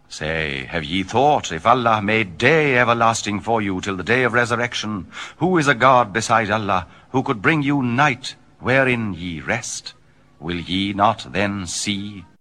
Say, have ye thought, if Allah made day everlasting for you till the day of resurrection, who is a God beside Allah, who could bring you night wherein ye rest? Will ye not then see?